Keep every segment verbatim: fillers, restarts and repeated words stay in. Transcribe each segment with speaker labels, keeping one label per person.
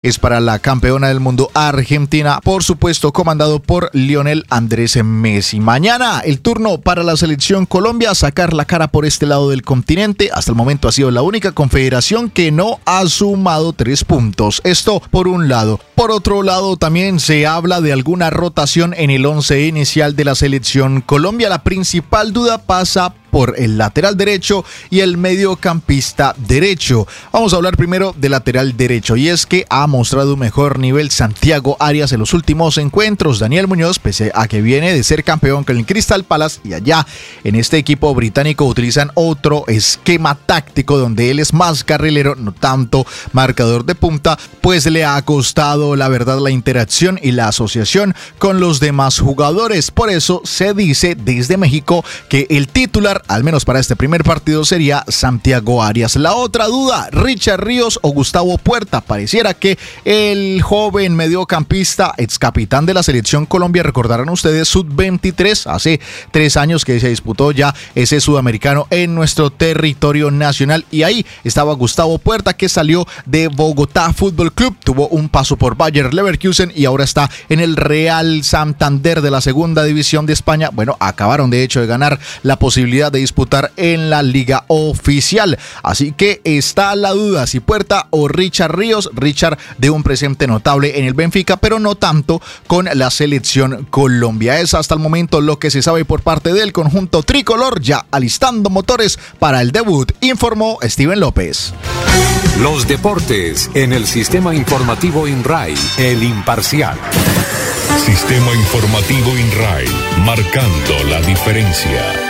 Speaker 1: es para la campeona del mundo Argentina, por supuesto comandado por Lionel Andrés Messi. Mañana el turno para la selección Colombia, sacar la cara por este lado del continente. Hasta el momento ha sido la única confederación que no ha sumado tres puntos. Esto por un lado. Por otro lado, también se habla de alguna rotación en el once inicial de la selección Colombia. La principal duda pasa por el lateral derecho y el mediocampista derecho. Vamos a hablar primero del lateral derecho, y es que ha mostrado un mejor nivel Santiago Arias en los últimos encuentros. Daniel Muñoz, pese a que viene de ser campeón con el Crystal Palace, y allá en este equipo británico utilizan otro esquema táctico donde él es más carrilero, no tanto marcador de punta, pues le ha costado la verdad la interacción y la asociación con los demás jugadores. Por eso se dice desde México que el titular, al menos para este primer partido, sería Santiago Arias. La otra duda, Richard Ríos o Gustavo Puerta. Pareciera que el joven mediocampista, ex capitán de la selección Colombia, recordarán ustedes, sub veintitrés, hace tres años que se disputó ya ese sudamericano en nuestro territorio nacional, y ahí estaba Gustavo Puerta, que salió de Bogotá Fútbol Club, tuvo un paso por Bayer Leverkusen y ahora está en el Real Santander de la segunda división de España. Bueno, acabaron de hecho de ganar la posibilidad de disputar en la liga oficial, así que está la duda si Puerta o Richard Ríos. Richard de un presente notable en el Benfica, pero no tanto con la selección Colombia. Es hasta el momento lo que se sabe por parte del conjunto tricolor, ya alistando motores para el debut, informó Steven López.
Speaker 2: Los deportes en el Sistema Informativo INRAI, el imparcial.
Speaker 3: Sistema Informativo INRAI, marcando la diferencia.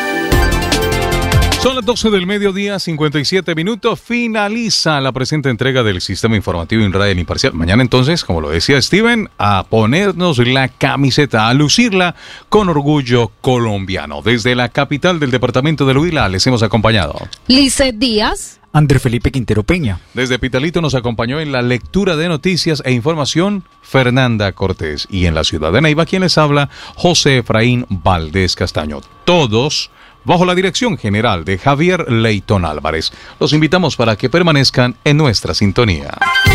Speaker 4: Son las doce del mediodía, cincuenta y siete minutos. Finaliza la presente entrega del Sistema Informativo INRAI, el imparcial. Mañana entonces, como lo decía Steven, a ponernos la camiseta, a lucirla con orgullo colombiano. Desde la capital del departamento del Huila les hemos acompañado
Speaker 5: Lizeth Díaz,
Speaker 6: André Felipe Quintero Peña.
Speaker 4: Desde Pitalito nos acompañó en la lectura de noticias e información Fernanda Cortés. Y en la ciudad de Neiva, quien les habla, José Efraín Valdés Castaño. Todos bajo la dirección general de Javier Leyton Álvarez. Los invitamos para que permanezcan en nuestra sintonía.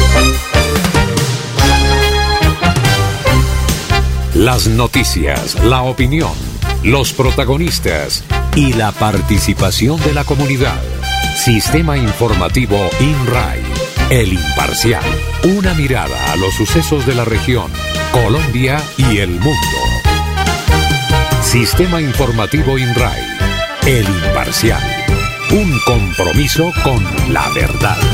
Speaker 2: Las noticias, la opinión, los protagonistas y la participación de la comunidad. Sistema Informativo INRAI, el imparcial. Una mirada a los sucesos de la región, Colombia y el mundo. Sistema Informativo INRAI, el imparcial. Un compromiso con la verdad.